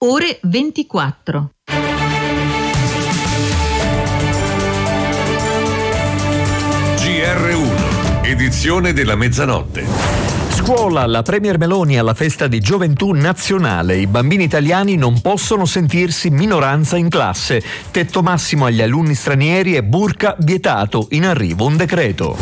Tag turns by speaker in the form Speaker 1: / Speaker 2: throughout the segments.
Speaker 1: ore 24.
Speaker 2: GR1, edizione della mezzanotte.
Speaker 3: Scuola, la Premier Meloni alla festa di gioventù nazionale. I bambini italiani non possono sentirsi minoranza in classe. Tetto massimo agli alunni stranieri e burka vietato. In arrivo un decreto.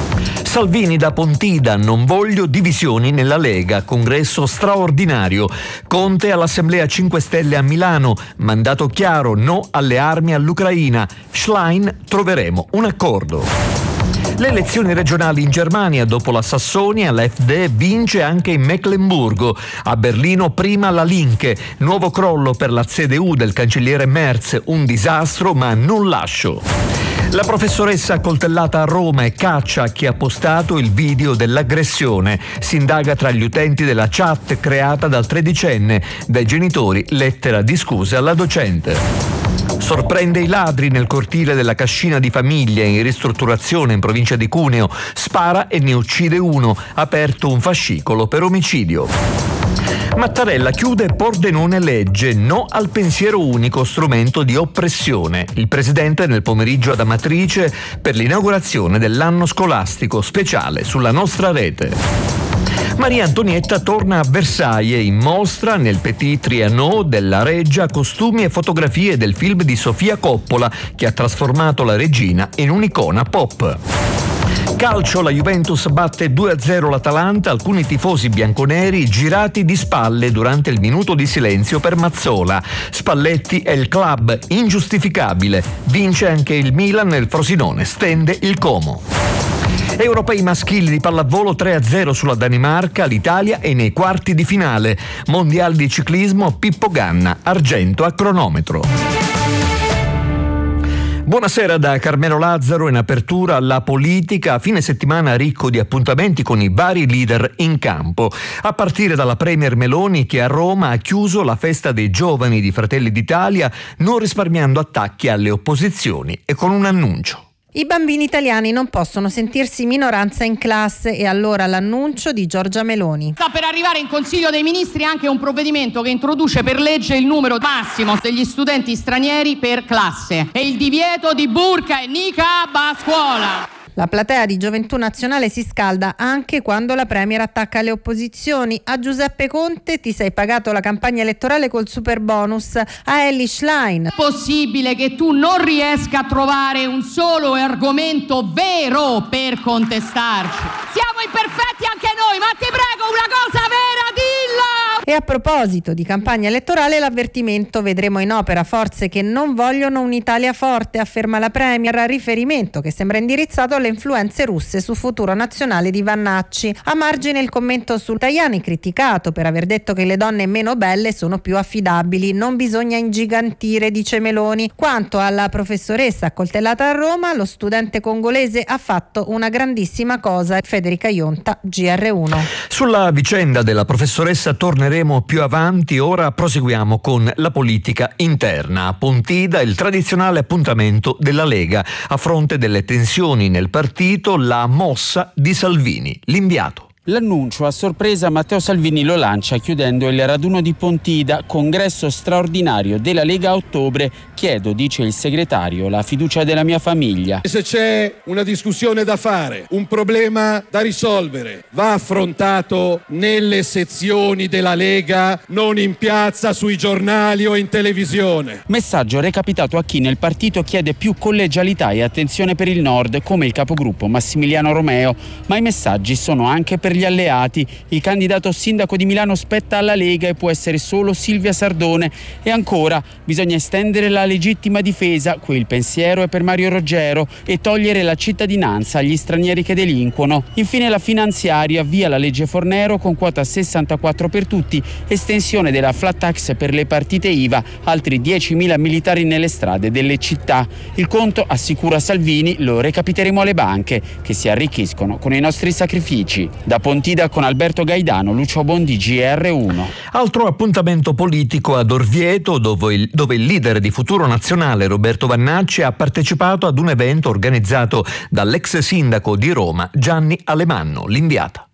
Speaker 3: Salvini da Pontida, non voglio divisioni nella Lega, congresso straordinario. Conte all'Assemblea 5 Stelle a Milano, mandato chiaro, no alle armi all'Ucraina. Schlein, troveremo un accordo. Le elezioni regionali in Germania, dopo la Sassonia, la FD vince anche in Meclemburgo. A Berlino prima la Linke, nuovo crollo per la CDU del cancelliere Merz, un disastro ma non lascio. La professoressa accoltellata a Roma e caccia a chi ha postato il video dell'aggressione. Si indaga tra gli utenti della chat creata dal tredicenne. Dai genitori lettera di scuse alla docente. Sorprende i ladri nel cortile della cascina di famiglia in ristrutturazione in provincia di Cuneo. Spara e ne uccide uno. Aperto un fascicolo per omicidio. Mattarella chiude Pordenone legge, no al pensiero unico, strumento di oppressione. Il presidente nel pomeriggio ad Amatrice per l'inaugurazione dell'anno scolastico speciale sulla nostra rete. Maria Antonietta torna a Versailles, in mostra nel Petit Trianon della Reggia costumi e fotografie del film di Sofia Coppola che ha trasformato la regina in un'icona pop. Calcio, la Juventus batte 2-0 l'Atalanta, alcuni tifosi bianconeri girati di spalle durante il minuto di silenzio per Mazzola. Spalletti è il club ingiustificabile, vince anche il Milan e il Frosinone stende il Como. Europei maschili di pallavolo 3-0 sulla Danimarca, l'Italia è nei quarti di finale. Mondiali di ciclismo, Pippo Ganna, argento a cronometro. Buonasera da Carmelo Lazzaro. In apertura la politica, a fine settimana ricco di appuntamenti con i vari leader in campo, a partire dalla Premier Meloni che a Roma ha chiuso la festa dei giovani di Fratelli d'Italia non risparmiando attacchi alle opposizioni e con un annuncio.
Speaker 4: I bambini italiani non possono sentirsi minoranza in classe e allora l'annuncio di Giorgia Meloni.
Speaker 5: Sta per arrivare in Consiglio dei Ministri anche un provvedimento che introduce per legge il numero massimo degli studenti stranieri per classe e il divieto di burka e niqab a scuola.
Speaker 4: La platea di Gioventù Nazionale si scalda anche quando la Premier attacca le opposizioni. A Giuseppe Conte ti sei pagato la campagna elettorale col super bonus. A Elly Schlein.
Speaker 5: È possibile che tu non riesca a trovare un solo argomento vero per contestarci? Siamo imperfetti anche noi, ma ti prego una cosa vera, dilla!
Speaker 4: E a proposito di campagna elettorale, l'avvertimento: vedremo in opera forze che non vogliono un'Italia forte, afferma la Premier, a riferimento che sembra indirizzato alle influenze russe sul futuro nazionale di Vannacci. A margine il commento su Tajani, criticato per aver detto che le donne meno belle sono più affidabili. Non bisogna ingigantire, dice Meloni. Quanto alla professoressa accoltellata a Roma, lo studente congolese ha fatto una grandissima cosa. Federica Ionta, GR1.
Speaker 3: Sulla vicenda della professoressa torneremo più avanti, ora proseguiamo con la politica interna. A Pontida il tradizionale appuntamento della Lega. A fronte delle tensioni nel partito, la mossa di Salvini, l'inviato.
Speaker 6: L'annuncio a sorpresa Matteo Salvini lo lancia chiudendo il raduno di Pontida, congresso straordinario della Lega a ottobre. Chiedo, dice il segretario, la fiducia della mia famiglia.
Speaker 7: Se c'è una discussione da fare, un problema da risolvere, va affrontato nelle sezioni della Lega, non in piazza, sui giornali o in televisione.
Speaker 6: Messaggio recapitato a chi nel partito chiede più collegialità e attenzione per il Nord, come il capogruppo Massimiliano Romeo, ma i messaggi sono anche per gli alleati. Il candidato sindaco di Milano spetta alla Lega e può essere solo Silvia Sardone. E ancora, bisogna estendere la legittima difesa, qui il pensiero è per Mario Roggero, e togliere la cittadinanza agli stranieri che delinquono. Infine la finanziaria, via la legge Fornero con quota 64 per tutti, estensione della flat tax per le partite IVA, altri 10.000 militari nelle strade delle città. Il conto, assicura Salvini, lo recapiteremo alle banche, che si arricchiscono con i nostri sacrifici. Da Pontida con Alberto Gaidano, Lucio Bondi, GR1.
Speaker 3: Altro appuntamento politico ad Orvieto, dove il leader di Futuro Nazionale Roberto Vannacci ha partecipato ad un evento organizzato dall'ex sindaco di Roma Gianni Alemanno, l'inviata.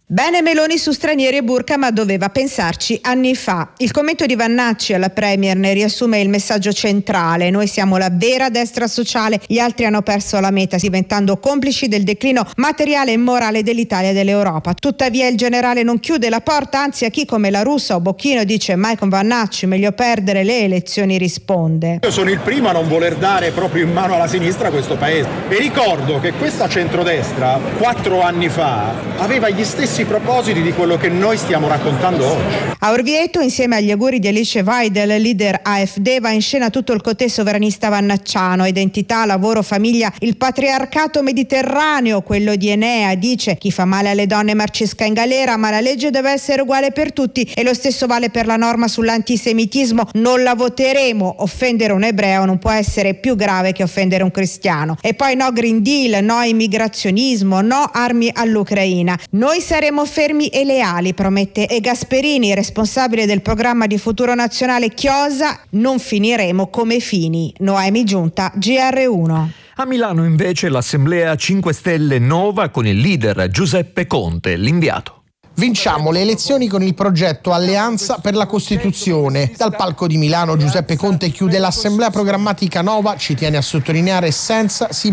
Speaker 4: Bene Meloni su stranieri e burka, ma doveva pensarci anni fa. Il commento di Vannacci alla Premier ne riassume il messaggio centrale: noi siamo la vera destra sociale, gli altri hanno perso la meta, diventando complici del declino materiale e morale dell'Italia e dell'Europa. Tuttavia il generale non chiude la porta, anzi a chi come La Russa o Bocchino dice mai con Vannacci, meglio perdere le elezioni, risponde:
Speaker 8: io sono il primo a non voler dare proprio in mano alla sinistra questo paese, e ricordo che questa centrodestra 4 anni fa aveva gli stessi propositi di quello che noi stiamo raccontando oggi.
Speaker 4: A Orvieto, insieme agli auguri di Alice Weidel, leader AfD, va in scena tutto il cotè sovranista vannacciano: identità, lavoro, famiglia, il patriarcato mediterraneo, quello di Enea. Dice: chi fa male alle donne marcisca in galera, ma la legge deve essere uguale per tutti, e lo stesso vale per la norma sull'antisemitismo, non la voteremo. Offendere un ebreo non può essere più grave che offendere un cristiano. E poi no Green Deal, no immigrazionismo, no armi all'Ucraina. Noi saremo fermi e leali, promette, e Gasperini, responsabile del programma di Futuro Nazionale, chiosa: non finiremo come Fini. Noemi Giunta, GR1.
Speaker 3: A Milano invece l'Assemblea 5 Stelle Nova con il leader Giuseppe Conte, l'inviato.
Speaker 9: Vinciamo le elezioni con il progetto Alleanza per la Costituzione. Dal palco di Milano Giuseppe Conte chiude l'Assemblea programmatica Nova, ci tiene a sottolineare, senza